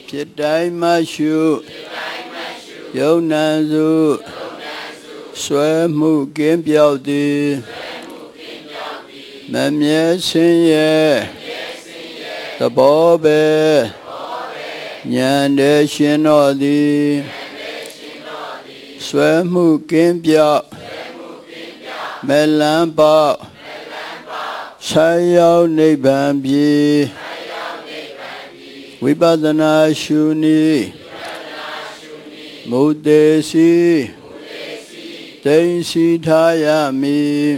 ဖြစ်တိုင်းမှရှုယုံနံစုဆွဲမှုကင်းပြောက်သည်မမြဲဆင်းရဲသဘောပဲဉာဏ်တည်းရှင်တော်သည်ဆွဲမှုကင်းပြောက်မဲ့လန်းပေါက်ဆိုင်ရောက်နိဗ္ဗာန်ပြီဝိပဿနာရှုနည်းမုတေစီသိသိထားရမည်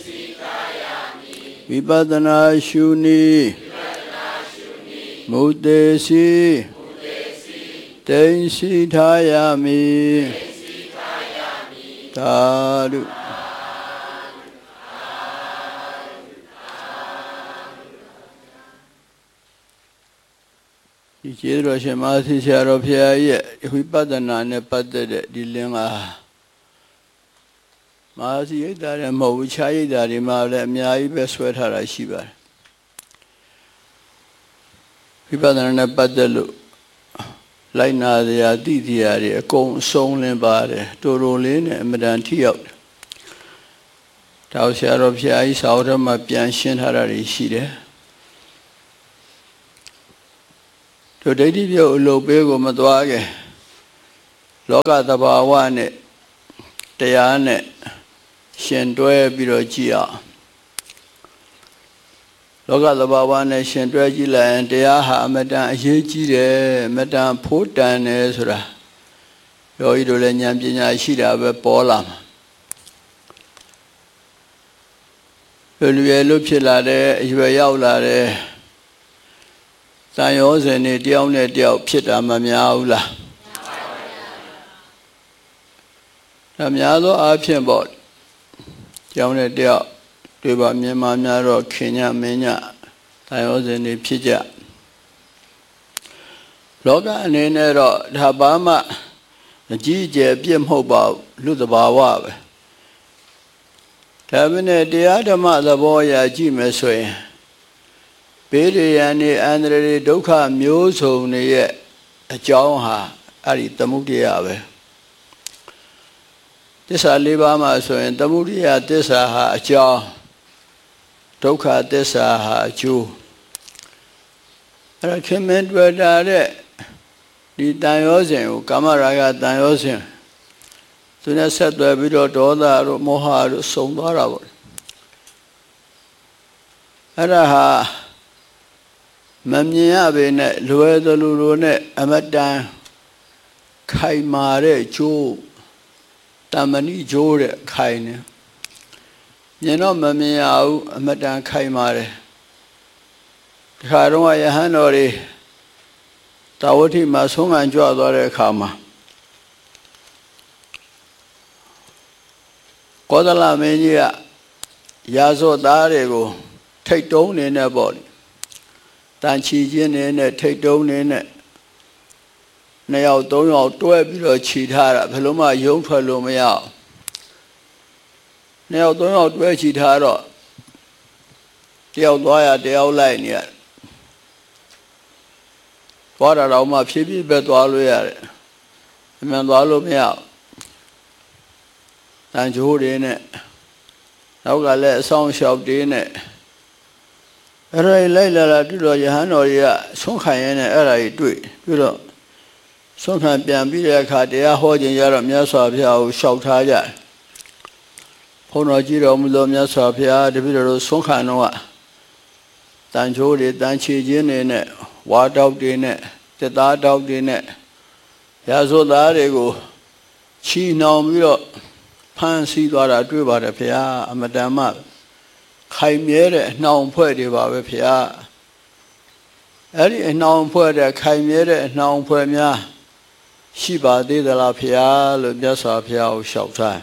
ဝိပဿနာရှုနည်းမုတေစီသိသိထားရမည်သာဓုဒီကျေးဇူးတော်ရှင်မဟာသီဆရာတော်ဘုရားရဲ့ဝိပဿနာနဲ့ပတ်သက်တဲ့ဒီလင်းအားမဟာစီရိတ်တာလည်းမဟုတ်ဘူးခြားရိတ်တာတွေမှာလည်းအများကြီးပဲဆွဲထားတာရှိပါတယ်ဝိပဿနာနဲ့ပတ်သက်လို့လိုက်နာစရာသိစရာတွေအကုန်အစုံလင်ပါတယ်တိုးတိုးလေးနဲ့အမတန်ထိရောက်တယ်တောက်ဆရာတော်ဘုရားကြီးစာအုပ်ထဲမှာပြန်ရှင်းထားတာတွေရှိတယ်တို့ဒိဋ္ဌိပြုတ်အလုပ်ပေးကိုမသွားခင်လောကသဘာဝနဲ့တရားနဲ့ရှင်တွဲပြီးတော့ကြည့်အောင်လောကသဘာဝနဲ့ရှင်တွဲကြည့်လိုက်ရင်တရားဟာအမတန်အရေးကြီးတယ်အမတန်ဖိုးတန်တယ်ဆိုတာယောဂီတို့လည်းဉာဏ်ပညာရှိတာပဲပေါ်လာမှာလူရလို့ဖြစ်လာတဲ့အရွယ်ရောက်လာတဲ့တန်ရောစဉ်နေတယောက်နဲ့တယောက်ဖြစ်တာမများဘူးလားဒါများသောအားဖြင့်ပေါ့တယောက်နဲ့တယောက်တွေ့ပါမြင်မှများတော့ခင်ညမင်းညတန်ရောစဉ်နေဖြစ်ကြလောကအနေနဲ့တော့ဒါဘာမှအကြီးအကျယ်ပြစ်မဟုတ်ပါဘူးလူသဘာဝပဲဒါပေမဲ့တရားဓမ္မသဘောအရကြည့်မယ်ဆိုရင်ဘေးရန်နေအန္တရာယ်ဒုက္ခမျိုးစုံတွေရဲ့အကြောင်းဟာအဲ့ဒီသမုဒိယပဲသစ္စာ၄ပါးမှာဆိုရင်သမုဒိယသစ္စာဟာအကြောင်းဒုက္ခသစ္စာဟာအကျိုးအဲ့ဒါခင်မင်းတွေ့တာတဲ့ဒီတန်ရောစဉ်ကိုကာမရာဂတန်ရောစဉ်သူနဲ့ဆက်သွယ်ပြီးတော့ဒေါသတို့မောဟတို့စုံသွားတာပေါ့အဲ့ဒါဟာမမြင်ရပေနဲ့လွယ်သလိုလိုနဲ့အမတန်ခိုင်မာတဲ့ကျိုးတမဏိကျိုးတဲ့ခိုင်နေမြင်တော့မမြင်ရဘူးအမတန်ခိုင်မာတယ်ဒီခါတော့ယဟန်တော်တွေတာဝတိမှာဆုံးခံကြွသွားတဲ့အခါမှာကောသလမင်းကြီးကရာဇောသားတွေကိုထိတ်တုံးနေနဲ့ပေါ့တန်ချီခြင်းနဲ့ထိတ်တုံးနေနဲ့2ယောက်3ယောက်တွဲပြီးတော့ခြိထားတာဘယ်လိုမှယုံထွက်လို့မရအောင်2ယောက်3ယောက်တွဲခြိထားတော့တယောက်သွားရတယောက်လိုက်နေရတယ်သွားတာတော့မှဖြည်းဖြည်းပဲသွားလို့ရတယ်အမှန်သွားလို့မရအောင်တန်ချိုးတွေနဲ့နောက်ကလည်းအဆောင်လျှောက်တွေနဲ့အဲ့ဒါလိုက်လာတွေ့တော့ယဟန်တော်ကြီးကဆုံးခံရင်းနဲ့အဲ့ဒါကြီးတွေ့ပြီးတော့ဆုံးခံပြန်ပြီးတဲ့အခါတရားဟောခြင်းရတော့မြတ်စွာဘုရားကိုလျှောက်ထားကြဘုန်းတော်ကြီးတော်မူသောမြတ်စွာဘုရားတပည့်တော်ဆုံးခံတော့တန်ချိုးတွေတန်ချီခြင်းတွေနဲ့ဝါတောက်တွေနဲ့တက်သားတောက်တွေနဲ့ရာဇဝသားတွေကိုချီနှောင်ပြီးတော့ဖမ်းဆီးသွားတာတွေ့ပါတယ်ဘုရားအမတန်မှခိုင်မြဲတဲ့အနှောင်ဖွဲ့တွေပါပဲဘုရားအဲ့ဒီအနှောင်ဖွဲ့တဲ့ခိုင်မြဲတဲ့အနှောင်ဖွဲ့များရှိပါသေးသလားဘုရားလို့မြတ်စွာဘုရားကိုလျှောက်ထား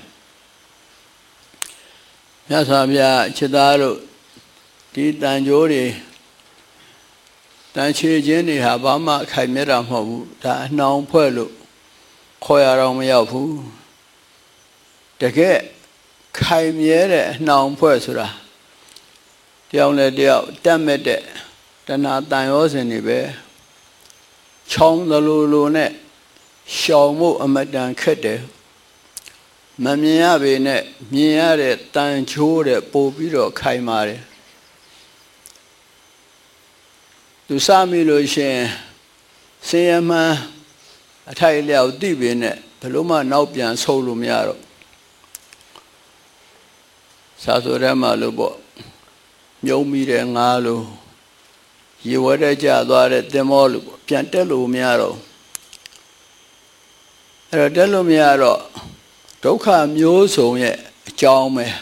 မြတ်စွာဘုရားခြေသားတို့ဒီတန်ကြိုးတွေတန်ချေခြင်းတွေဟာဘာမှခိုင်မြဲတာမဟုတ်ဘူးဒါအနှောင်ဖွဲ့လို့ခေါ်ရတော့မရောက်ဘူးတကယ်ခိုင်မြဲတဲ့အနှောင်ဖွဲ့ဆိုတာတယောက်နဲ့တယောက်တက်မဲ့တဲ့တဏှာတန်ရောစဉ်တွေပဲချောင်းသလိုလိုနဲ့ရှောင်မှုအမတန်ခက်တယ်မမြင်ရပေနဲ့မြင်ရတဲ့တန်ချိုးတဲ့ပို့ပြီးတော့ခိုင်ပါတယ်သူစမိလို့ရှင်စင်ရမှန်းအထိုက်လျောက်သိပေနဲ့ဘလို့မှနောက်ပြန်ဆုပ်လို့မရတော့စာဆိုထဲမှာလို့ပေါ့မြုံမိတဲ့ငါလို့ရေဝဲတဲ့ကြသွားတဲ့သင်္ဘောလို့ပေါ့ပြန်တက်လို့မရတော့အဲ့တော့တက်လို့မရတော့ဒုက္ခမျိုးစုံရဲ့အကြောင်းပဲ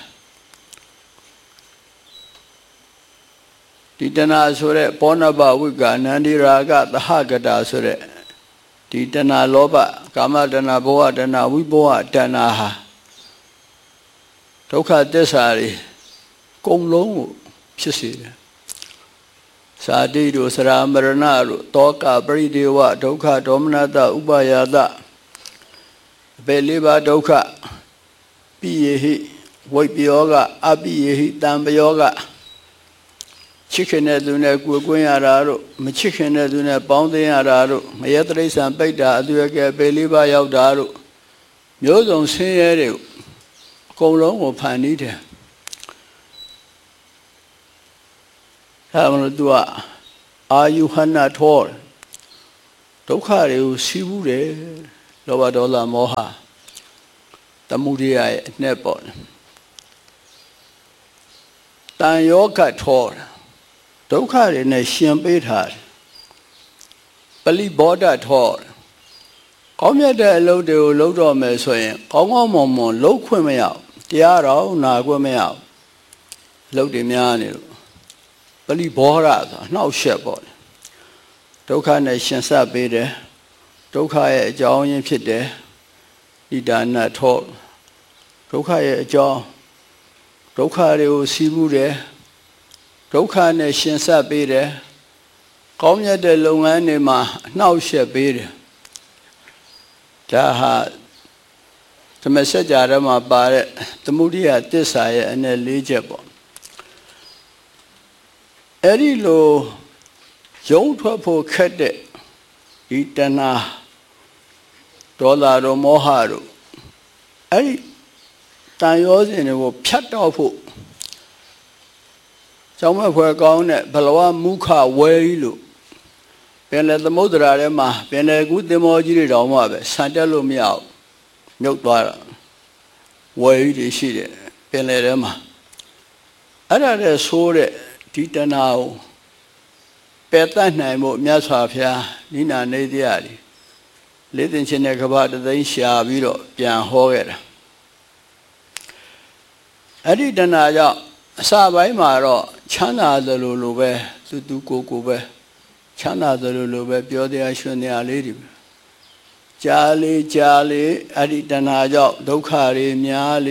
ဒီတဏှာဆိုတဲ့ပောနဘဝိကနန္ဒီရာဂသဟကတာဆိုတဲ့ဒီတဏှာလောဘကာမတဏှာဘဝတဏှာဝိဘဝတဏှာဟာဒုက္ခသစ္စာတွေကုန်လုံးကိုဖြစ်စေတယ်သာတိတို့စရာမရဏတို့တောကပရိဒေဝဒုက္ခဒေါမနတဥပါယတအပေလေးပါဒုက္ခပိယေဟိဝိပယောကအပိယေဟိတံပယောကချစ်ခင်တဲ့သူနဲ့ကိုယ်ကွင်းရတာတို့မချစ်ခင်တဲ့သူနဲ့ပေါင်းသိရတာတို့မယတရိစ္ဆာန်ပိတ်တာအသွယ်ကဲပေလေးပါရောက်တာတို့မျိုးစုံဆင်းရဲတွေအကုန်လုံးကိုဖန်တီးတယ်အဲမလို့သူကအာယုဟနထောဒုက္ခတွေကိုစီးဘူးတယ်လောဘဒေါသမောဟသမုဒိယရဲ့အနဲ့ပေါ့တန်ယောဂထောဒုက္ခတွေနဲ့ရှင်ပေးထားတယ်ပလိဘောဓထောကောင်းမြတ်တဲ့အလုပ်တွေကိုလုပ်တော့မယ်ဆိုရင်ကောင်းကောင်းမွန်မွန်လုပ်ခွင့်မရဘူးတရားတော်နာခွင့်မရဘူးအလုပ်တွေများနေလို့ပလိဘောဓဆိုနှောက်ရှက်ပေါ့ဒုက္ခနဲ့ရှင်ဆက်ပေးတယ်ဒုက္ခရဲ့အကြောင်းရင်းဖြစ်တယ်ဣဒါနထောဒုက္ခရဲ့အကြောင်းဒုက္ခတွေကိုစီးဘူးတယ်ဒုက္ခနဲ့ရှင်ဆက်ပေးတယ်ကောင်းမြတ်တဲ့လုပ်ငန်းတွေမှာအနှောက်အယှက်ပေးတယ်ဒါဟာသမစကြာထဲမှာပါတဲ့သမုဒိယသစ္စာရဲ့အနဲ့၄ချက်ပေါ့အဲ့ဒီလိုရုံးထွက်ဖို့ခက်တဲ့ဒီတဏှာဒေါသတို့မောဟတို့အဲ့ဒီတန်ရောစဉ်တွေကိုဖြတ်တောက်ဖို့ကျောင်းမဖွယ်ကောင်းတဲ့ဘလဝမုခဝဲကြီးလို့ပင်လယ်သမုဒ္ဒရာထဲမှာပင်လယ်ကူးသင်္ဘောကြီးတွေတောင်မှပဲဆန်တက်လို့မရဘူးမြုပ်သွားတာဝဲကြီးတွေရှိတယ်ပင်လယ်ထဲမှာအဲ့ဒါတဲ့ဆိုးတဲ့ဒီတဏှာကိုပယ်တတ်နိုင်ဖို့မြတ်စွာဘုရားနိနာနေတရားတွေလေးသင်ချင်းတဲ့ကဘာတသိန်းရှာပြီးတော့ပြန်ဟောခဲ့တာအဲ့ဒီတဏှာကြောင့်အစပိုင်းမှာတော့ချမ်းသာသလိုလိုပဲသူကိုပဲချမ်းသာသလိုလိုပဲပြောတရားရှင်တရားလေးတွေကြားလေအဲ့ဒီတဏှာကြောင့်ဒုက္ခတွေများလေ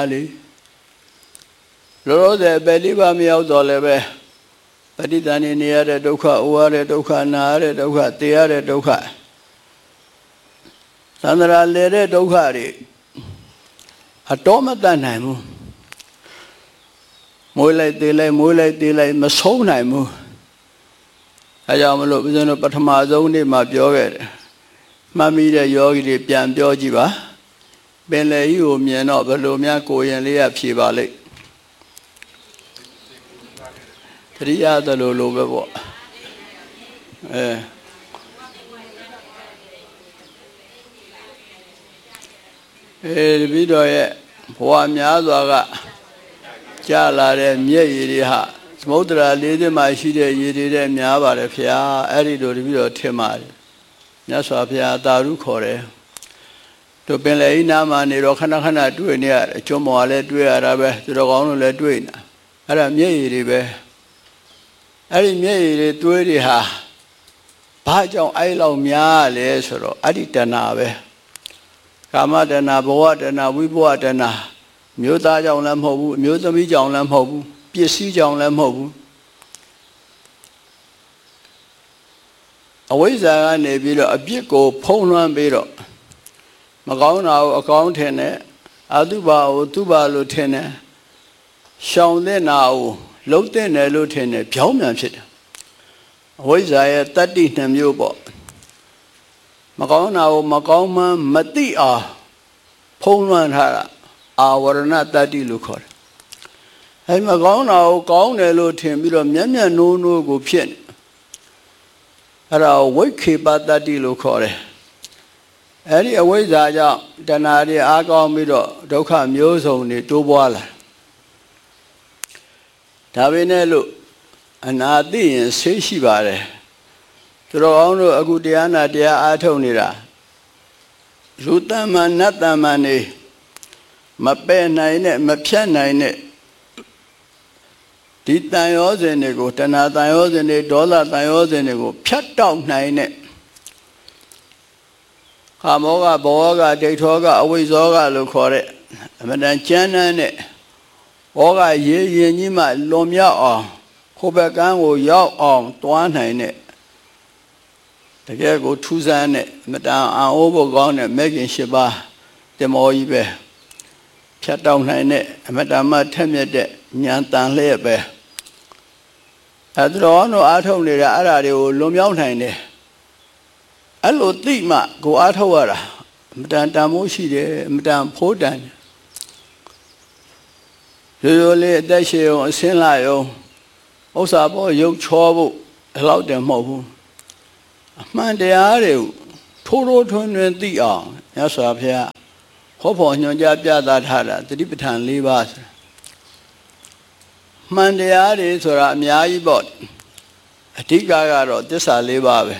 လောလောဆယ်ပဲလေးပါမရောက်တော့လည်းပဲပဋိသန္ဓေနေရတဲ့ဒုက္ခအိုရတဲ့ဒုက္ခနာရတဲ့ဒုက္ခသိရတဲ့ဒုက္ခသန္တရာလေတဲ့ဒုက္ခတွေအတော်မတတ်နိုင်ဘူးမွေးလိုက်သေးလိုက်မဆုံးနိုင်ဘူးအဲကြောင့်မလို့ဦးဇင်းတို့ပထမဆုံးနေ့မှာပြောခဲ့တယ်မှတ်မိတဲ့ယောဂီတွေပြန်ပြောကြည့်ပါပင်လယ်ကြီးကိုမြင်တော့ဘယ်လိုများကိုရင်လေးရဖြေပါလိမ့်တရိယာသလိုပဲပေါ့တပည့်တော်ရဲ့ဘဝများစွာကကြာလာတဲ့မြက်ရည်တွေဟာသမုဒ္ဒရာလေးထဲမှာရှိတဲ့ရည်တွေတဲ့များပါတယ်ဖျားအဲ့ဒီလိုတပည့်တော်ထင်ပါတယ်မြတ်စွာဘုရားတာရုခေါ်တယ်တို့ပင်လေဤနာမှာနေတော့ခဏတွေ့နေရတယ်ကျွန်းမော်လည်းတွေ့ရတာပဲသူတော်ကောင်းတို့လည်းတွေ့နေတာအဲ့ဒါမြက်ရည်တွေပဲအဲ့ဒီမျက်ရည်တွေသွေးတွေဟာဘာကြောင့်အဲ့လောက်များလဲဆိုတော့အဲ့ဒီတဏှာပဲကာမတဏှာဘဝတဏှာဝိဘဝတဏှာမျိုးသားကြောင့်လည်းမဟုတ်ဘူးအမျိုးသမီးကြောင့်လည်းမဟုတ်ဘူးပစ္စည်းကြောင့်လည်းမဟုတ်ဘူးအဝိဇ္ဇာကနေပြီးတော့အပြစ်ကိုဖုံးလွှမ်းပြီးတော့မကောင်းတာကိုအကောင်းထင်တယ်အတုပါကိုတုပါလို့ထင်တယ်ရှောင်တဲ့နာကိုလုံးတဲ့နယ်လို့ထင်တယ်ဖြောင်းမြန်ဖြစ်တယ်အဝိဇ္ဇာရဲ့တတ္တိနှစ်မျိုးပေါ့မကောင်းတာကိုမကောင်းမှန်းမသိအောင်ဖုံးလွှမ်းထားတာအာဝရဏတတ္တိလို့ခေါ်တယ်။အဲဒီမကောင်းတာကိုကောင်းတယ်လို့ထင်ပြီးတော့မျက်မျက်နှိုးနှိုးကိုဖြစ်နေအဲ့ဒါဝိခေပတတ္တိလို့ခေါ်တယ်။အဲဒီအဝိဇ္ဇာကြောင့်တဏှာတွေအားကောင်းပြီးတော့ဒုက္ခမျိုးစုံတွေတိုးပွားလာဒါပဲနဲ့လို့အနာသိရင်ဆေးရှိပါတယ်သူတော်ကောင်းတို့အခုတရားနာတရားအားထုတ်နေတာလူတမ္မာနတ်တမ္မာနေမပယ်နိုင်နဲ့မဖြတ်နိုင်နဲ့ဒီတန်ရောစဉ်တွေကိုတဏှာတန်ရောစဉ်တွေဒေါသတန်ရောစဉ်တွေကိုဖြတ်တောက်နိုင်နဲ့ကာမောကဘောကဒိဋ္ဌောကအဝိဇ္ဇောကလို့ခေါ်တဲ့အမှန်တန်ကျမ်းမ်းတဲ့ဘောကရေရင်ကြီးမှလွန်မြောက်အောင်ခိုးဘက်ကန်းကိုရောက်အောင်တွားနိုင်တဲ့တကယ်ကိုထူးဆန်းတဲ့အမှန်တန်အံ့ဩဖို့ကောင်းတဲ့မဲခင်၈ပါးတင်မောကြီးပဲဖြတ်တောက်နိုင်တဲ့အမှန်တန်မှထက်မြက်တဲ့ဉာဏ်တန်လျက်ပဲအဲ့တော့တော့အားထုတ်နေတာအဲ့ဒါတွေကိုလွန်မြောက်နိုင်တယ်အဲ့လိုသိမှကိုအားထုတ်ရတာအမှန်တန်တန်မိုးရှိတယ်အမှန်တန်ဖိုးတန်ရိုးရိုးလေးအသက်ရှင်အောင်အစင်းလာအောင်ဥစ္စာပေါ်ရုပ်ချောဖို့ဒီလောက်တည်းမဟုတ်ဘူးအမှန်တရားတွေကိုထိုးထိုးထွန်းထွန်းသိအောင်မြတ်စွာဘုရားဟောဖို့ညွှန်ကြားပြသထားတာတတိပဋ္ဌာန်၄ပါးဆိုတာမှန်တရားတွေဆိုတာအများကြီးပေါ့အဓိကကတော့သစ္စာ၄ပါးပဲ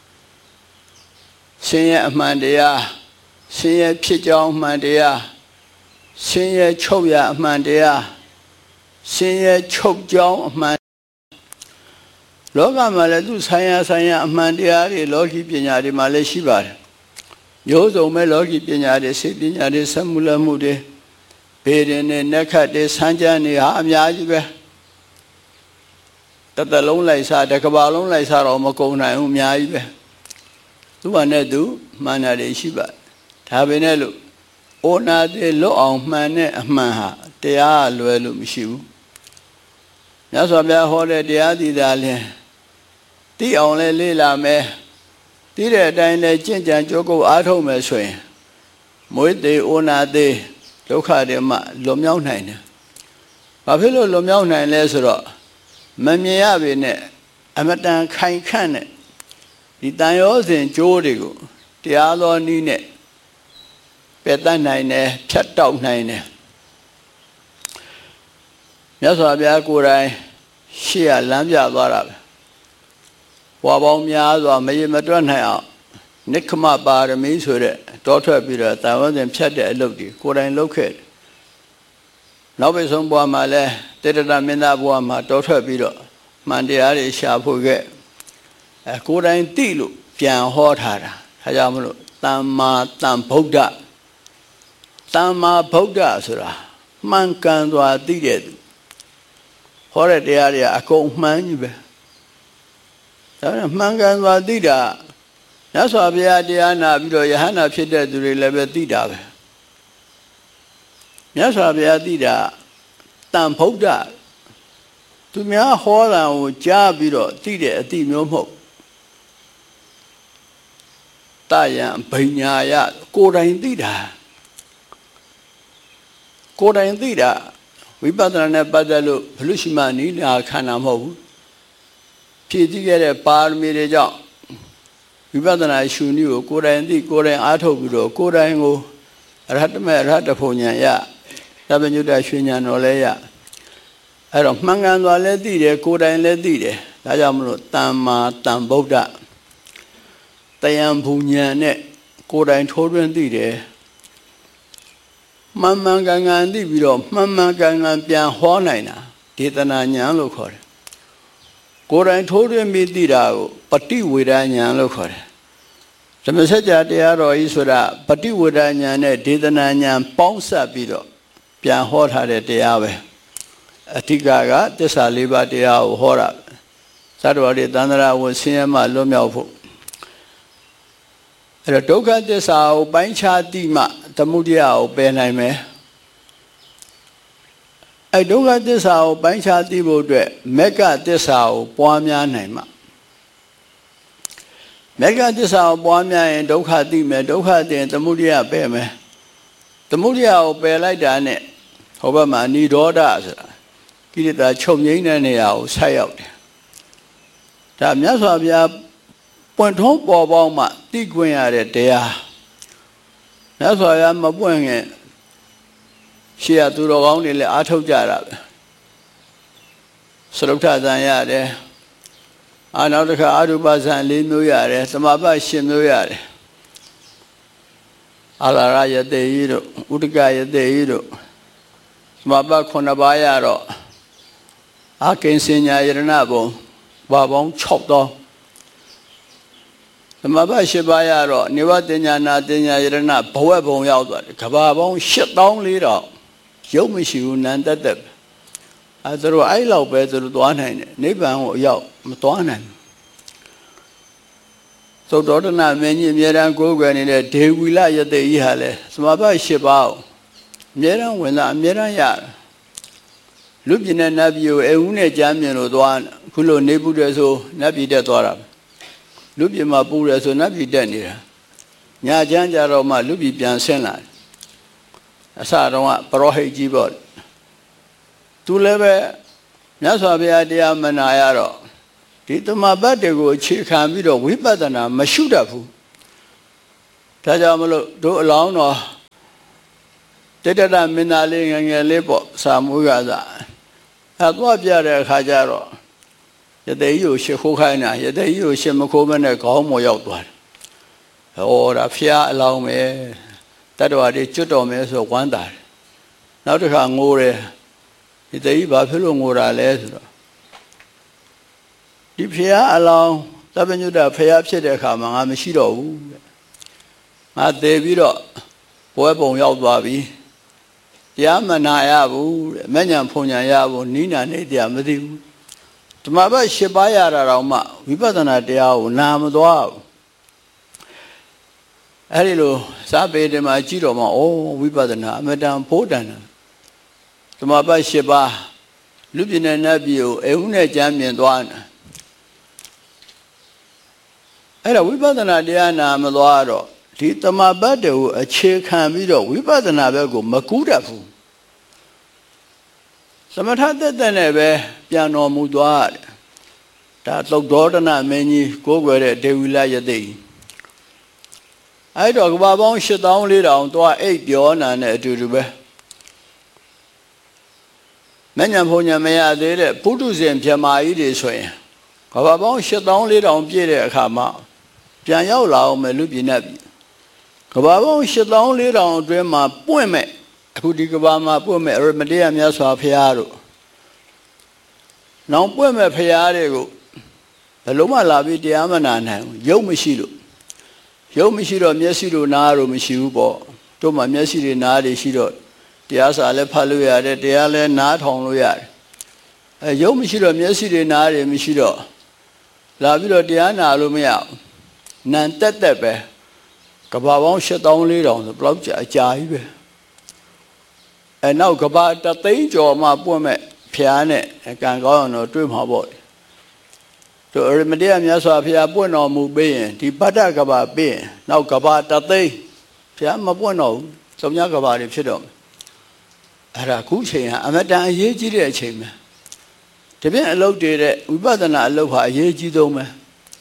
ရှင်ရဲ့အမှန်တရားရှင်ရဲ့ဖြစ်ကြောင်းအမှန်တရားရှင်ရဲ့ချုပ်ရအမှန်တရားရှင်ရဲ့ချုပ်ကြောင်းအမှန်လောကမှာလည်းသူဆိုင်ရာအမှန်တရားတွေလောကီပညာတွေမှာလည်းရှိပါတယ်မျိုးစုံပဲလောကီပညာတွေစေပညာတွေဆက်မှုလက်မှုတွေဘေးရင်နဲ့နက်ခတ်တွေဆန်းကျမ်းတွေဟာအများကြီးပဲတလုံးလိုက်စားတစ်ကမ္ဘာလုံးလိုက်စားတော့မကုန်နိုင်ဘူးအများကြီးပဲသူ့ဘာနဲ့သူမှန်တာတွေရှိပါဒါပဲနဲ့လို့ဩနာသေးလွတ်အောင်မှန်တဲ့အမှန်ဟာတရားလွယ်လို့မရှိဘူးမြတ်စွာဘုရားဟောတဲ့တရားသီတာလင်းသိအောင်လဲလေ့လာမယ်သိတဲ့အတိုင်းလဲကျင့်ကြံကြိုးကုပ်အားထုတ်မယ်ဆိုရင်မွေးသေးဩနာသေးဒုက္ခတွေမှလွန်မြောက်နိုင်တယ်ဘာဖြစ်လို့လွန်မြောက်နိုင်လဲဆိုတော့မမြင်ရပေနဲ့အမတန်ခိုင်ခန့်တဲ့ဒီတန်ရောစဉ်ကြိုးတွေကိုတရားတော်နည်းနဲ့ပယ်တတ်နိုင်တယ်ဖြတ်တောက်နိုင်တယ်မြတ်စွာဘုရားကိုယ်တိုင်ရှေ့ကလမ်းပြသွားတာပဲဘွားပေါင်းများစွာမရေမတွက်နိုင်အောင်နိက္ခမပါရမီဆိုတဲ့တောထွက်ပြီးတော့တန်ရောစဉ်ဖြတ်တဲ့အလုပ်တွေကိုယ်တိုင်လုပ်ခဲ့တယ်နောက်ပိဆုံးဘွားမှာလဲတေတ္တမင်းသားဘွားမှာတောထွက်ပြီးတော့မှန်တရားတွေရှာဖို့ခဲ့ကိုယ်တိုင်သိလို့ပြန်ဟောထားတာဒါကြောင့်မလို့သမ္မာသမ္ဗုဒ္ဓသမ္မာဗုဒ္ဓဆိုတာမှန်ကန်စွာသိတဲ့သူဟောတဲ့တရားတွေအကုန်မှန်ကြီးပဲဒါနဲ့မှန်ကန်စွာသိတာမြတ်စွာဘုရားတရားနာပြီးတော့ယဟန္တာဖြစ်တဲ့သူတွေလည်းပဲသိတာပဲမြတ်စွာဘုရားသိတာတန်ဗုဒ္ဓသူများဟောတာကိုကြားပြီးတော့သိတဲ့အသိမျိုးမဟုတ်တယံဘိညာယကိုယ်တိုင်သိတာကိုယ်တိုင်သိတာဝိပဿနာနဲ့ပတ်သက်လို့ဘလို့ရှိမှနိလာခန္ဓာမဟုတ်ဘူးဖြည့်ကြည့်ခဲ့တဲ့ပါရမီတွေကြောင့်ဝိပဿနာရှုနည်းကိုကိုယ်တိုင်သိကိုယ်တိုင်အားထုတ်ပြီးတော့ကိုယ်တိုင်ကိုအရဟတမေအရဟတဖို့ဉာဏ်ရသဗ္ဗညုတရွှေဉာဏ်တော်လဲရအဲ့တော့မှန်ကန်စွာလည်းသိတယ်ကိုယ်တိုင်လည်းသိတယ်ဒါကြောင့်မလို့တမ္မာသမ္ဗုဒ္ဓတယံဘူဉာဏ်နဲ့ကိုယ်တိုင်ထိုးထွင်းသိတယ်မှန်မှန်ကန်ကန်သိပြီးတော့မှန်မှန်ကန်ကန်ပြန်ဟောနိုင်တာဒေသနာဉာဏ်လို့ခေါ်တယ်ကိုယ်တိုင်ထိုးထွင်းပြီးသိတာကိုပฏิဝေဒဉာဏ်လို့ခေါ်တယ်ဓမ္မစကြာတရားတော်ကြီးဆိုတာပฏิဝေဒဉာဏ်နဲ့ဒေသနာဉာဏ်ပေါင်းစပ်ပြီးတော့ပြန်ဟောထားတဲ့တရားပဲအဓိကကသစ္စာ၄ပါးတရားကိုဟောတာသတ္တဝါတွေသန္တရာဝဆင်းရဲမှလွတ်မြောက်ဖို့အဲ့တော့ဒုက္ခသစ္စာကိုပိုင်းခြားသိမှသမုဒယကိုပယ်နိုင်မယ်အဲ့ဒုက္ခသစ္စာကိုပိုင်းခြားသိဖို့အတွက်မေဃသစ္စာကိုပွားများနိုင်မှမေဃသစ္စာကိုပွားများရင်ဒုက္ခသိမယ်ဒုက္ခသိရင်သမုဒယပယ်မယ်သမုဒယကိုပယ်လိုက်တာနဲ့ဟောဘက်မှာနိရောဓဆိုတာကိလေသာချုပ်ငြိမ်းတဲ့နေရာကိုဆက်ရောက်တယ်ဒါမြတ်စွာဘုရားပွင့်ထုံးပေါ်ပေါက်မှသိခွင့်ရတဲ့တရားမြတ်စွာဘုရားမပွင့်ခင်ရှေ့ကသူတော်ကောင်းတွေလည်းအားထုတ်ကြတာပဲသရုပ်ထဇံရတယ်နောက်တစ်ခါအရူပဇံ၄မျိုးရတယ်သမဘ၈မျိုးရတယ်အာလာရယတေဤတို့ဥဒကယတေဤတို့သမဘ9ပါးရတော့အာကိဉ္စညာယရဏဘုံဘာပေါင်း6သောသမဘ၈ပါးရတော့နိဝတ္တညာနာတညာယရဏဘဝဘုံရောက်သွားတယ်ကဘာပေါင်း8400ရုပ်မရှိဘူးနံတက်တက်သူတို့အဲ့လောက်ပဲသူတို့သွားနိုင်တယ်နိဗ္ဗာန်ကိုအရောက်မသွားနိုင်ဘူးသုတ္တောတနာမင်းကြီးအမြဲတမ်းကိုးကွယ်နေတဲ့ဒေဝီလယတေဤဟာလဲသမဘ၈ပါးကိုအမြဲတမ်းဝင်လာအမြဲတမ်းရတယ်လူပြည်နဲ့နတ်ပြည်ကိုအဝူးနဲ့ကြမ်းမြင်လို့သွားခုလိုနေဘူးတယ်ဆိုနတ်ပြည်တက်သွားတာလူပြည်မှာပူတယ်ဆိုနတ်ပြည်တက်နေတာညချမ်းကြတော့မှလူပြည်ပြန်ဆင်းလာတယ်အစတော့ပရောဟိတ်ကြီးပေါ့သူလည်းပဲမြတ်စွာဘုရားတရားမနာရတော့ဒီသမဘတ်တွေကိုအခြေခံပြီးတော့ဝိပဿနာမရှုတတ်ဘူးဒါကြောင့်မလို့တို့အလောင်းတော်တေတ္တမင်းသားလေးငယ်ငယ်လေးပေါ့စာမွေးကစားသွားပြတဲ့အခါကျတော့ယသိကြီးကိုရှ िख ိုးခိုင်းတာယသိကြီးကိုရှ မခိုးမနဲ့ခေါင်းမော်ရောက်သွားတယ်ဟောဒါဖျားအလောင်းပဲတတ္တဝါတွေကျွတ်တော်မယ်ဆိုဝမ်းသာတယ်နောက်တစ်ခါငိုတယ်ယသိကြီးဘာဖြစ်လို့ငိုတာလဲဆိုတော့ဒီဖျားအလောင်းသဗ္ဗညုတဖျားဖြစ်တဲ့အခါမှာငါမရှိတော့ဘူးငါသေပြီးတော့ပွဲပုံရောက်သွားပြီတရားမနာရဘူးတဲ့မဉ္ဇဉ်ဖုန်ဉဏ်ရဘူးနိနာနေတရားမသိဘူးဓမ္မဘတ်၈ပါးရတာတော့မှဝိပဿနာတရားကိုနာမသွားဘူးအဲ့ဒီလိုစာပေတွေမှာကြည့်တော့မှဩဝိပဿနာအမတန်ဖို့တန်တယ်ဓမ္မဘတ်၈ပါးလူပြည်နဲ့နတ်ပြည်ကိုအဝုနဲ့ကြမ်းမြင်သွားတယ်အဲ့ဒါဝိပဿနာတရားနာမသွားတော့ဒီတမဘတ်တွေကိုအခြေခံပြီးတော့ဝိပဿနာဘက်ကိုမကူးတတ်ဘူးသမထတက်တဲ့နဲ့ပဲပြန်တော်မူသွားတယ်ဒါသုတ်တော်တနာမင်းကြီးကိုးကွယ်တဲ့ဒေဝီလယသိအဲ့တော့ကဘာပေါင်း8400သွားအိတ်ပြောနာနဲ့အတူတူပဲမဉ္ဇဉ်ဖုန်ဉဏ်မရသေးတဲ့ပုထုဇဉ်မြမာကြီးတွေဆိုရင်ကဘာပေါင်း8400ပြည့်တဲ့အခါမှာပြန်ရောက်လာအောင်မယ်လူပြည်နဲ့ပြည်ကဘာပေါင်း8400အတွင်းမှာပွင့်မဲ့အခုဒီကဘာမှာပွင့်မဲ့အရမတေယမြတ်စွာဘုရားတို့နောင်ပွင့်မဲ့ဘုရားတွေကိုဘယ်လုံးမှလာပြီးတရားမနာနိုင်ဘူးရုပ်မရှိလို့ရုပ်မရှိတော့မျက်စိတို့နားတို့မရှိဘူးပေါ့တို့မှမျက်စိတွေနားတွေရှိတော့တရားစာလည်းဖတ်လို့ရတယ်တရားလည်းနားထောင်လို့ရတယ်ရုပ်မရှိတော့မျက်စိတွေနားတွေမရှိတော့လာပြီးတော့တရားနာလို့မရဘူးနံတက်တက်ပဲကဘာပေါင်း8400ဆိုဘယ်လောက်ကြာအကြာကြီးပဲနောက်ကဘာတသိန်းကျော်မှပွင့်မဲ့ဖျားနဲ့ကံကောင်းအောင်တော့တွေ့မှာပေါ့တို့အရမတေယမြတ်စွာဘုရားပွင့်တော်မူပြီးရင်ဒီဗတ္တကဘာပြီးရင်နောက်ကဘာတသိန်းဖျားမပွင့်တော့ဘူးသုံးညကဘာတွေဖြစ်တော့အဲ့ဒါခုချိန်ဟာအမတန်အရေးကြီးတဲ့အချိန်ပဲဒီပြင်အလုပ်တွေတဲ့ဝိပဿနာအလုပ်ဟာအရေးကြီးဆုံးပဲ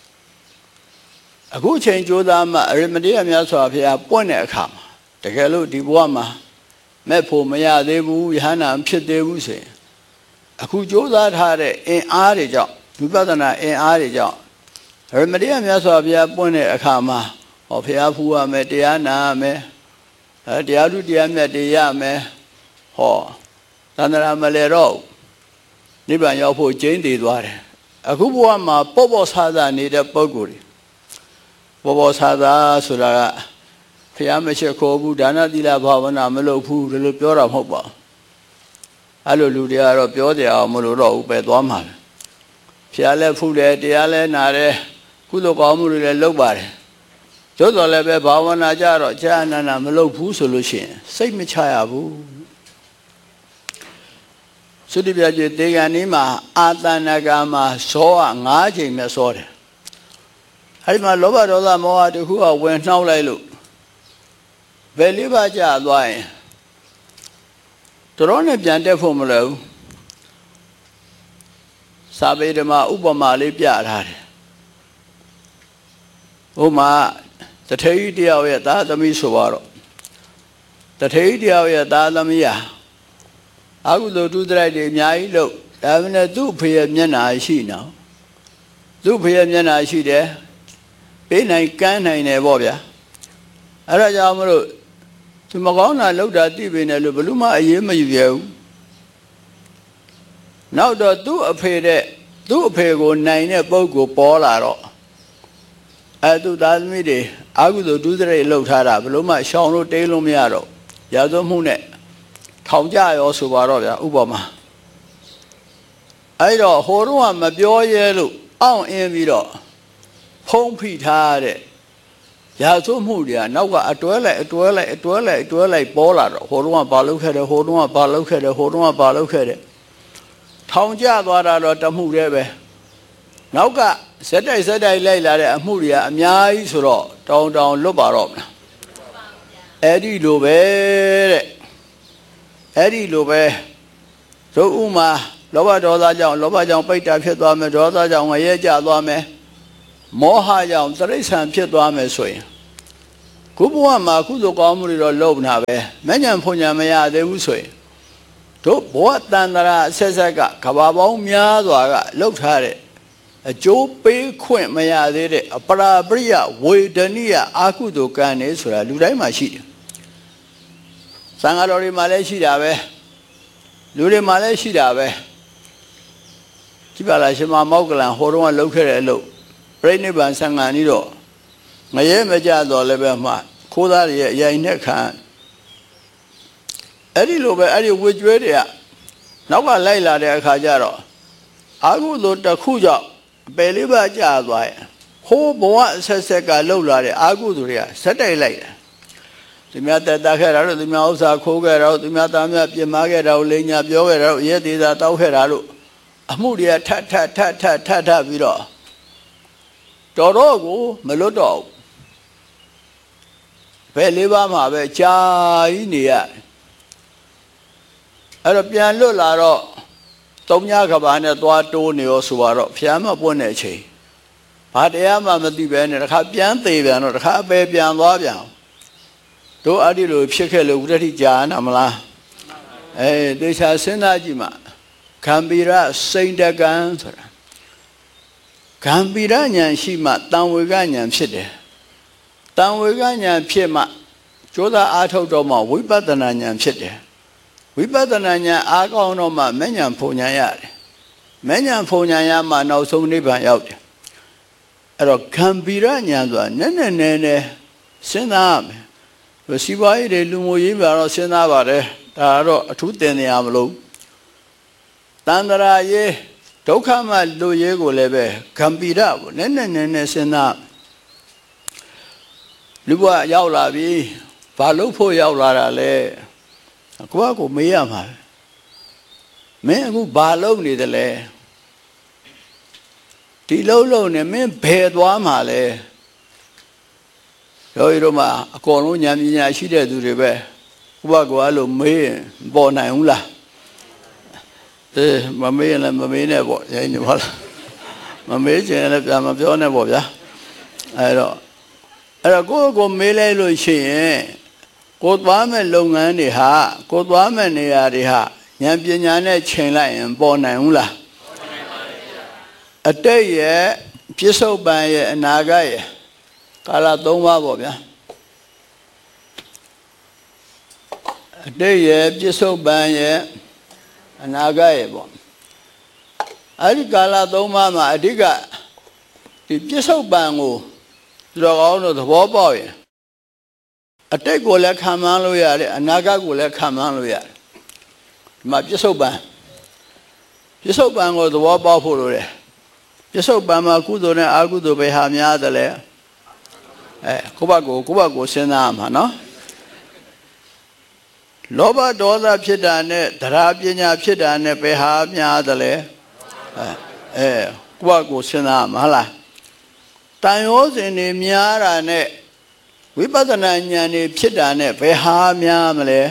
အခုချိန်ကြိုးစားမှအရမတေယမြတ်စွာဘုရားပွင့်တဲ့အခါမှာတကယ်လို့ဒီဘဝမှာမဲ့ဖို့မရသေးဘူးယဟန္တာဖြစ်သေးဘူးဆိုရင်အခုကြိုးစားထားတဲ့အင်အားတွေကြောင့်ဝိပဿနာအင်အားတွေကြောင့်အရမတေယမြတ်စွာဘုရားပွင့်တဲ့အခါမှာဟောဘုရားဖူးရမယ်တရားနာရမယ်တရားဓုတရားမြတ်တွေရမယ်ဟောသန္တရာမလဲတော့နိဗ္ဗာန်ရောက်ဖို့ကျင်းတည်သွားတယ်အခုဘဝမှာပေါ့ပေါ့ဆာဆာနေတဲ့ပုဂ္ဂိုလ်တွေဘောဘောဆာဆာဆိုတာကဖျားမရှိခိုးဘူးဒါနသီလဘာဝနာမလုပ်ဘူးဒီလိုပြောတာမဟုတ်ပါဘူးအဲ့လိုလူတွေကတော့ပြောကြအောင်မလို့တော့ဘူးပဲသွားမှာပဲဖျားလည်းဖူးတယ်တရားလည်းနာတယ်ကုသိုလ်ကောင်းမှုတွေလည်းလုပ်ပါတယ်သို့တော်လည်းပဲဘာဝနာကြတော့ကြာအနန္ဒမလုပ်ဘူးဆိုလို့ရှိရင်စိတ်မချရဘူးသုတိပြကျေတေဂန်นี้မှာအာတဏကမှာဇောက9ချိန်မြတ်စောတယ်အဲ့ဒီမှာလောဘဒေါသမောဟတခုကဝင်နှောက်လိုက်လို့ဘယ်လေးပါးကြာသွားရင်တော်နဲ့ပြန်တက်ဖို့မလိုဘူးစာပေဓမ္မဥပမာလေးပြထားတယ်ဥပမာတထေကြီးတယောက်ရဲ့သားသမီးဆိုတော့တထေကြီးတယောက်ရဲ့သားသမီးဟာအကုသိုလ်ဒုစရိုက်တွေအများကြီးလို့ဒါပေမဲ့သူ့ဖေရဲ့မျက်နှာရှိနေသူ့ဖေရဲ့မျက်နှာရှိတယ်ပေးနိုင်ကမ်းနိုင်တယ်ပေါ့ဗျာအဲ့ဒါကြောင့်မလို့သူမကောင်းတာလောက်တာသိပေနဲ့လို့ဘယ်လို့မှအေးမယူရဘူးနောက်တော့သူ့အဖေကိုနိုင်တဲ့ပုဂ္ဂိုလ်ပေါ်လာတော့သူ့သားသမီးတွေအကုသိုလ်ဒုစရိုက်လှုပ်ထားတာဘယ်လို့မှရှောင်လို့တိတ်လို့မရတော့ရာဇဝမှုနဲ့ထောင်ကြရောဆိုပါတော့ဗျာဥပမာအဲ့တော့ဟိုတော့ကမပြောရဲလို့အောင့်အင်းပြီးတော့ဖုံးဖိထားတဲ့ရာဇဝမှုတွေကနောက်ကအတွဲလိုက်ပေါ်လာတော့ဟိုတော့ကဘာလုပ်ခဲ့တယ်ဟိုတော့ကဘာလုပ်ခဲ့တယ်ဟိုတော့ကဘာလုပ်ခဲ့တယ်ထောင်ကြသွားတာတော့တမှုတည်းပဲနောက်ကဇက်တိုက်လိုက်လာတဲ့အမှုတွေကအများကြီးဆိုတော့တောင်လွတ်ပါတော့မလားအဲ့ဒီလိုပဲတဲ့အဲ့ဒီလိုပဲတို့ဥမာလောဘဒေါသကြောင့်လောဘကြောင့်ပိတ်တာဖြစ်သွားမယ်ဒေါသကြောင့်ငရဲကျသွားမယ်မောဟကြောင့်တိရစ္ဆာန်ဖြစ်သွားမယ်ဆိုရင်ခုဘဝမှာကုသိုလ်ကောင်းမှုတွေတော့လုပ်နေတာပဲမဉ္ဇဉ်ဖွညာမရသေးဘူးဆိုရင်တို့ဘဝတန်တရာအဆက်ဆက်ကကဘာပေါင်းများစွာကလှုပ်ထားတဲ့အကျိုးပေးခွင့်မရသေးတဲ့အပရာပရိယဝေဒနိယအာကုသိုလ်ကံနေဆိုတာလူတိုင်းမှာရှိတယ်သံဃာတော်တွေမှာလည်းရှိတာပဲလူတွေမှာလည်းရှိတာပဲကြည့်ပါလားရှင်မမောက္ကလန်ဟိုတုန်းကလှုပ်ခဲ့တဲ့အလုပ်ပြိဋိဘံဆံဃာနီးတော့ငရဲမကြတော့လည်းပဲမှခိုးသားတွေရဲ့အရင်နဲ့ခံအဲ့ဒီလိုပဲအဲ့ဒီဝေကျွဲတွေကနောက်ကလိုက်လာတဲ့အခါကျတော့အာဟုသို့တစ်ခုကြောင့်ပယ်လေးပါးကြာသွားရင်ဟိုးဘဝအဆက်ဆက်ကလှုပ်လာတဲ့အာဟုသို့တွေကဇက်တိုက်လိုက်တယ်သူများတက်တာခဲ့တာလို့သူများဥစ္စာခိုးခဲ့တာလို့သူများသားများပြင်မာခဲ့တာလို့လိန်ညာပြောခဲ့တာလို့ရဲသေးတာတောက်ခဲ့တာလို့အမှုတွေကထပ်ပြီးတော့တော်ကိုမလွတ်တော့ဘယ်လေးပါးမှာပဲကြာကြီးနေရအဲ့တော့ပြန်လွတ်လာတော့သုံးညကဘာနဲ့သွားတိုးနေရောဆိုတော့ဖျားမပွင့်တဲ့အချိန်ဘာတရားမှမသိပဲနဲ့တခါပြန်သေးပြန်တော့တခါအပယ်ပြန်သွားပြန်တို့အဲ့ဒီလိုဖြစ်ခဲ့လို့ဝိတ္တိကြာနာမလားတေချာစဉ်းစားကြည့်မှခံပိရစိန်တကံဆိုတာခံပိရဉာဏ်ရှိမှတံဝေကဉာဏ်ဖြစ်တယ်တံဝေကဉာဏ်ဖြစ်မှကြိုးစားအားထုတ်တော့မှဝိပဿနာဉာဏ်ဖြစ်တယ်ဝိပဿနာဉာဏ်အားကောင်းတော့မှမဉဏ်ဖုံဉာဏ်ရတယ်မဉဏ်ဖုံဉာဏ်ရမှနောက်ဆုံးနိဗ္ဗာန်ရောက်တယ်အဲ့တော့ခံပိရဉာဏ်ဆိုတာနည်းနည်းစဉ်းစားရမယ်စီးပွားရေးတွေလူမှုရေးမှာတော့စဉ်းစားပါတယ်ဒါကတော့အထူးတင်နေရမလို့တန္တရာရေးဒုက္ခမှလူရေးကိုလည်းပဲခံပိရပေါ့နည်းနည်းစဉ်းစားလူဘဝရောက်လာပြီဘာလို့ဖို့ရောက်လာတာလဲကိုမေးရမှာမင်းအခုဘာလုပ်နေတယ်လဲဒီလုံးနဲ့မင်းဘယ်သွားမှာလဲတို့မှာအကုန်လုံးဉာဏ်ပညာရှိတဲ့သူတွေပဲကိုအဲ့လိုမေးရင်ပေါ်နိုင်ဘူးလားမမေးရင်လည်းမမေးနဲ့ပေါ့ရိုင်းနေပါလားမမေးချင်လည်းပြန်မပြောနဲ့ပေါ့ဗျာအဲ့တော့ကိုမေးလိုက်လို့ရှိရင်ကိုသွားမဲ့လုပ်ငန်းတွေဟာကိုသွားမဲ့နေရာတွေဟာဉာဏ်ပညာနဲ့ချိန်လိုက်ရင်ပေါ်နိုင်ဘူးလားပေါ်နိုင်ပါဘူးဗျာအတိတ်ရဲ့ပြစ္ဆုတ်ပံရဲ့အနာဂတ်ရဲ့ကာလ၃ပါးပေါ့ဗျာအတိတ်ရဲ့ပြစ္ဆုတ်ပံရဲ့အနာဂတ်ရဲ့ပေါ့အဲ့ဒီကာလ၃ပါးမှာအဓိကဒီပြစ္ဆုတ်ပံကိုတော်ကောင်းတို့သဘောပေါက်ရင်အတိတ်ကိုလည်းခံမှန်းလို့ရတယ်အနာဂတ်ကိုလည်းခံမှန်းလို့ရတယ်ဒီမှာပြစ္ဆုတ်ပံကိုသဘောပေါက်ဖို့လိုတယ်ပြစ္ဆုတ်ပံမှာကုသိုလ်နဲ့အကုသိုလ်ပဲဟာများတယ်လေကိုယ့်ဘက်ကိုစဉ်းစားရမှာနော်လောဘဒေါသဖြစ်တာနဲ့တရားပညာဖြစ်တာနဲ့ပဲဟာများတယ်လေကိုယ့်ဘက်ကိုစဉ်းစားရမှာဟုတ်လားတန်ရောစဉ်နေများတာနဲ့ဝိပဿနာဉာဏ်နေဖြစ်တာနဲ့ဘယ်ဟာများမလဲ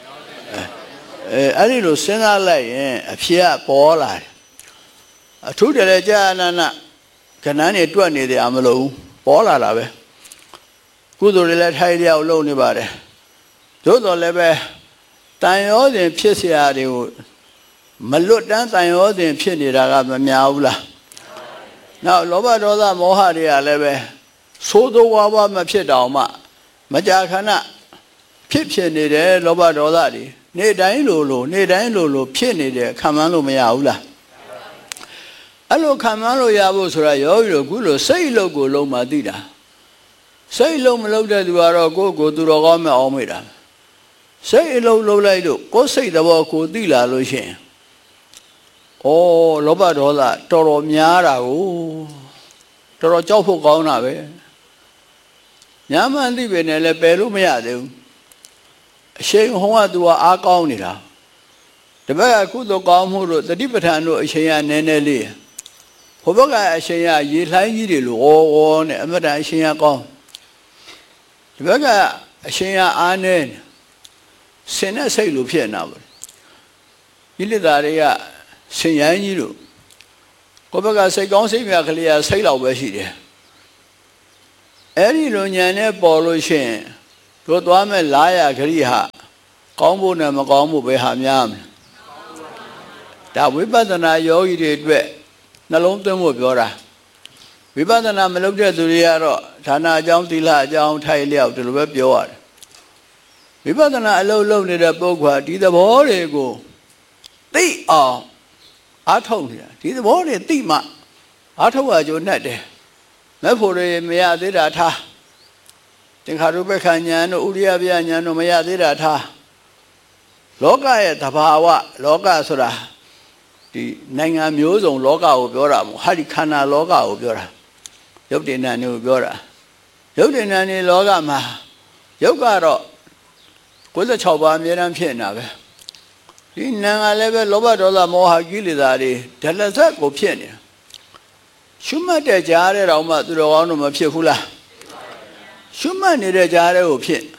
အဲ့ဒီလိုစဉ်းစားလိုက်ရင်အဖြစ်ကပေါ်လာတယ်အထူးတည်းကြာနာနာကဏ္ဍနေတွက်နေတယ်အမလို့ပေါ်လာတာပဲကုသိုလ်တွေလည်းထိုက်လျောက်လုပ်နေပါတယ်သို့တော်လည်းပဲတန်ရောစဉ်ဖြစ်เสียတွေကိုမလွတ်တမ်းတန်ရောစဉ်ဖြစ်နေတာကမများဘူးလားနောက်လောဘဒေါသမောဟတွေကလည်းပဲသိုးသိုးဝါးဝါမဖြစ်တော့မှမကြာခဏဖြစ်နေတယ်လောဘဒေါသတွေနေ့တိုင်းလိုဖြစ်နေတယ်ခံမှန်းလို့မရဘူးလားအဲ့လိုခံမှန်းလို့ရဖို့ဆိုတာယောဂီတို့ခုလိုစိတ်လုံးကိုလုံးမှသိတာစိတ်လုံးမလုံးတဲ့သူကတော့ကိုယ်သူတော်ကောင်းမဲ့အောင်မိတာစိတ်အလုံးလုံးလိုက်လို့ကိုယ်စိတ်သဘောကိုသိလာလို့ရှိရင်ဩလောဘဒေါသတော်တော်များတာကိုတော်တော်ကြောက်ဖို့ကောင်းတာပဲညာမှန်သိပေနဲ့လည်းပယ်လို့မရသေးဘူးအရှိန်ဟောကသူကအားကောင်းနေတာတပည့်ကကုသိုလ်ကောင်းမှုတို့တတိပဋ္ဌာန်တို့အရှိန်ကနည်းနည်းလေးဟိုဘက်ကအရှိန်ကရေလှိုင်းကြီးတွေလို့ဩနဲ့အမတန်အရှိန်ကကောင်းဒီဘက်ကအရှိန်ကအားနည်းစင်တဲ့စိတ်လိုဖြစ်နေတာပဲဒီလိတာတွေကစင်ရိုင်းကြီးလို့ကိုယ့်ဘက်ကစိတ်ကောင်းစိတ်မြတ်ကလေးကစိတ်လောက်ပဲရှိတယ်အဲ့ဒီလိုဉာဏ်နဲ့ပေါ်လို့ရှိရင်တို့သွားမဲ့လားရခရိဟာကောင်းဖို့နဲ့မကောင်းဖို့ပဲဟာများမလဲဒါဝိပဿနာယောဂီတွေအတွက်နှလုံးသွင်းဖို့ပြောတာဝိပဿနာမလုပ်တဲ့သူတွေကတော့ဌာနအကြောင်းသီလအကြောင်းထိုက်လျောက်ဒီလိုပဲပြောရတယ်ဝိပဿနာအလုပ်လုပ်နေတဲ့ပုဂ္ဂိုလ်ဒီသဘောတွေကိုသိအောင်အားထုတ်နေတာဒီသဘောတွေသိမှအားထုတ်ရကြုံနဲ့တယ်မဲ့ဖို့တွေမရသေးတာထားသင်္ခါရုပ္ပခဉာဏ်တို့ဥရိယပြဉာဏ်တို့မရသေးတာထားလောကရဲ့သဘာဝလောကဆိုတာဒီနိုင်ငံမျိုးစုံလောကကိုပြောတာမဟုတ်ဟာဒီခန္ဓာလောကကိုပြောတာရုပ်တည်နာနေကိုပြောတာရုပ်တည်နာနေလောကမှာရုပ်ကတော့96ပါးအမြဲတမ်းဖြစ်နေတာပဲဒီနာကလည်းပဲလောဘဒေါသမောဟကိလေသာတွေဒလဇက်ကိုဖြစ်နေရှုမှတ်တဲ့ကြားတဲ့တောင်မှသူတော်ကောင်းတို့မဖြစ်ဘူးလားရှုမှတ်နေတဲ့ကြားတဲ့ကိုဖြစ်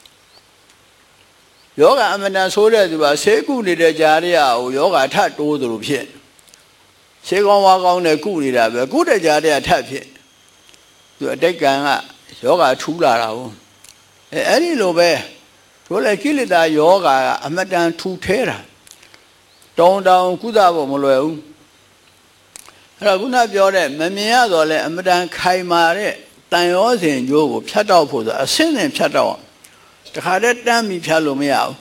ယောဂအမတန်ဆိုးတဲ့သူကဆေးကုနေတဲ့ကြားတဲ့ကိုယောဂထပ်တိုးသလိုဖြစ်ဆေးကောင်းဝါကောင်းနဲ့ကုနေတာပဲကုတဲ့ကြားတဲ့ထပ်ဖြစ်သူအတိတ်ကံကယောဂထူးလာတာဟုတ်အဲ့ဒီလိုပဲတို့လည်းကိလေသာယောဂကအမတန်ထူထဲတာတောင်းကုသဖို့မလွယ်ဘူးအဲ့တော့ခုနပြောတဲ့မမြင်ရတော့လဲအမတန်ခိုင်မာတဲ့တန်ရောစဉ်ကျိုးကိုဖြတ်တော့ဖို့ဆိုအဆင့်နဲ့ဖြတ်တော့တခါတည်းတန်းပြီးဖြတ်လို့မရဘူး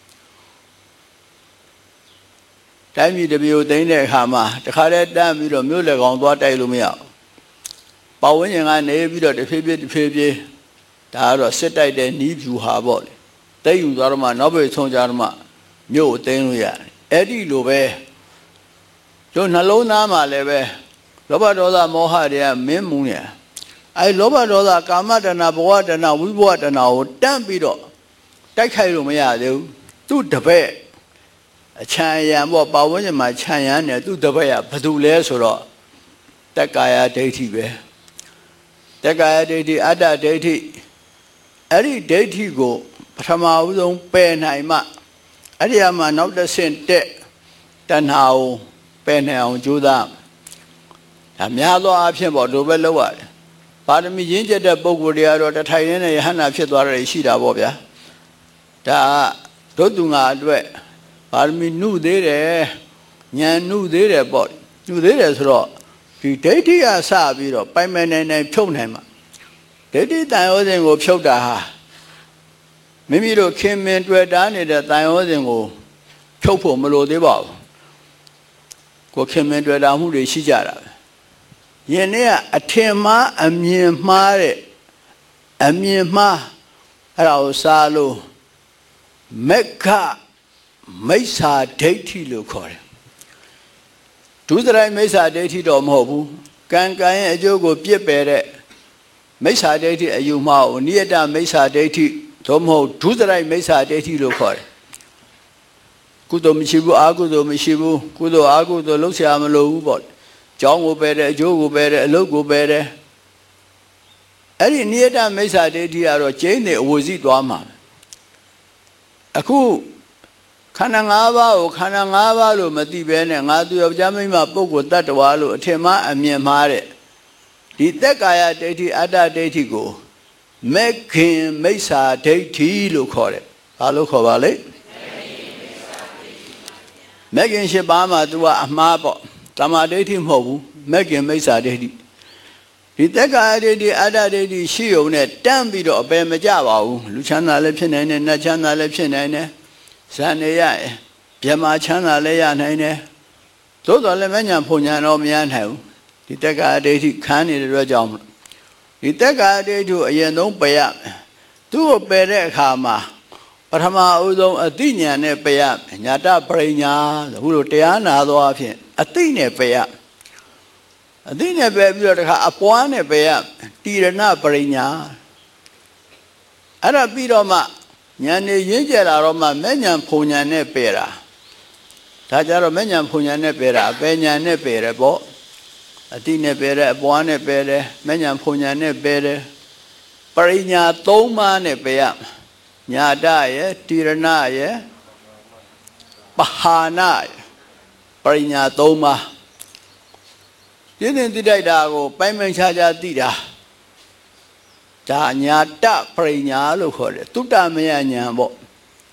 တိုင်းပြည်တစ်ပြည်ကိုသိမ်းတဲ့အခါမှာတခါတည်းတန်းပြီးတော့မြို့လက်ကောင်သွားတိုက်လို့မရဘူးပတ်ဝန်းကျင်ကနေပြီးတော့တစ်ဖြည်းဖြည်းဒါကတော့စစ်တိုက်တဲ့နီးဖြူဟာပေါ့လေသိမ်းယူသွားတော့မှနောက်ပြေဆုံးကြတော့မှမြို့ကိုသိမ်းလို့ရတယ်အဲ့ဒီလိုပဲတို့နှလုံးသားမှာလည်းပဲလောဘဒေါသမောဟတွေကမင်းမှုနေအဲလောဘဒေါသကာမတဏဘဝတဏဝိဘဝတဏကိုတန့်ပြီးတော့တိုက်ခိုက်လို့မရသေးဘူးသူ့တပည့်အချမ်းရံပေါ့ပါဝန်းကျင်မှာခြံရံနေသူ့တပည့်ကဘာတူလဲဆိုတော့တက္ကာယဒိဋ္ဌိပဲတက္ကာယဒိဋ္ဌိအတ္တဒိဋ္ဌိအဲ့ဒီဒိဋ္ဌိကိုပထမဦးဆုံးပယ်နိုင်မှအဲ့ဒီမှာနောက်တစ်ဆင့်တက်တဏှာကိုပယ်နိုင်အောင်ကြိုးစားဒါများသောအားဖြင့်ပေါ့တို့ပဲလုပ်ရတယ်ပါရမီရင်းကျက်တဲ့ပုဂ္ဂိုလ်တွေကတော့တထိုင်နဲ့ယဟန္တာဖြစ်သွားတယ်ရှိတာပေါ့ဗျာဒါဒုသူငါအတွက်ပါရမီနှုသေးတယ်ဉာဏ်နှုသေးတယ်ပေါ့နှုသေးတယ်ဆိုတော့ဒီဒိဋ္ဌိကစပြီးတော့ပိုင်ပိုင်နိုင်ဖြုတ်နိုင်မှာဒိဋ္ဌိတန်ရောစဉ်ကိုဖြုတ်တာဟာမိမိတို့ခင်မင်တွေ့တာနေတဲ့တန်ရောစဉ်ကိုဖြုတ်ဖို့မလိုသေးပါဘူးကိုခင်မင်တွေ့တာမှုတွေရှိကြတာပဲယင်းနေ့ကအထင်မှားအမြင်မှားတဲ့အမြင်မှားအဲ့ဒါကိုစားလို့မက္ခမိစ္ဆာဒိဋ္ဌိလို့ခေါ်တယ်ဒုစရိုက်မိစ္ဆာဒိဋ္ဌိတော့မဟုတ်ဘူးကံရဲ့အကျိုးကိုပြစ်ပယ်တဲ့မိစ္ဆာဒိဋ္ဌိအယူမှားကိုနိယတမိစ္ဆာဒိဋ္ဌိသို့မဟုတ်ဒုစရိုက်မိစ္ဆာဒိဋ္ဌိလို့ခေါ်တယ်ကုသိုလ်မရှိဘူးအကုသိုလ်မရှိဘူးကုသိုလ်အကုသိုလ်လုပ်เสียမလို့ဘူးပေါ့ကျောင်းကိုပယ်တယ်အကျိုးကိုပယ်တယ်အလုပ်ကိုပယ်တယ်အဲ့ဒီနိယတမိစ္ဆာဒိဋ္ဌိကတော့ကျင်းနေအဝစီသွားမှာအခုခန္ဓာ၅ပါးကိုခန္ဓာ၅ပါးလို့မသိဘဲနဲ့ငါသူယောက်ျားမိန်းမပုဂ္ဂိုလ်တ attva လို့အထင်မှားအမြင်မှားတဲ့ဒီသက်ကာယဒိဋ္ဌိအတ္တဒိဋ္ဌိကိုမေခင်မိစ္ဆာဒိဋ္ဌိလို့ခေါ်တယ်ဘာလို့ခေါ်ပါလဲမေခင်၈ပါးမှာ तू ကအမှားပေါ့တမာဒိဋ္ဌိမဟုတ်ဘူးမေခင်မိစ္ဆာဒိဋ္ဌိဒီသက်ကာယဒိဋ္ဌိအတ္တဒိဋ္ဌိရှိုံနဲ့တန်းပြီးတော့အပယ်မကြပါဘူးလူချမ်းသာလည်းဖြစ်နိုင်တယ်နတ်ချမ်းသာလည်းဖြစ်နိုင်တယ်ဇန်နေရဗြဟ္မာချမ်းသာလည်းရနိုင်တယ်သို့တော်လည်းမဉ္ဇဉ်ဖုန်ဉဏ်တော့မရနိုင်ဘူးဒီသက်ကာယဒိဋ္ဌိခံနေတဲ့အတွက်ကြောင့်ဒီသက်ကာယဒိဋ္ဌိကိုအရင်ဆုံးပယ်ရသူ့ကိုပယ်တဲ့အခါမှာပထမအဦးဆုံးအသိဉာဏ်နဲ့ပယ်ရညာတပရိညာအခုလိုတရားနာသောအဖြစ်အသိနဲ့ပယ်ရအသိနဲ့ပယ်ပြီးတော့တခါအပွားနဲ့ပယ်ရတိရဏပရိညာအဲ့ဒါပြီးတော့မှဉာဏ်နဲ့ရင်းကျက်လာတော့မှမဲ့ဉာဏ်ဖုန်ဉာဏ်နဲ့ပယ်တာဒါကြတော့မဲ့ဉာဏ်ဖုန်ဉာဏ်နဲ့ပယ်တာအပယ်ဉာဏ်နဲ့ပယ်တယ်ပေါ့အတိနဲ့ပယ်တယ်အပွားနဲ့ပယ်တယ်မဲ့ဉာဏ်ဖုန်ဉာဏ်နဲ့ပယ်တယ်ပရိညာ၃ပါးနဲ့ပယ်ရညာတရဲ့တိရဏရဲ့ပဟာနာပရိညာ၃ပါးသိသိသိတိုက်တာကိုပိုင်ပိုင်ခြားခြားသိတာဒါညာတပရိညာလို့ခေါ်တယ်သုတမယဉာဏ်ပေါ့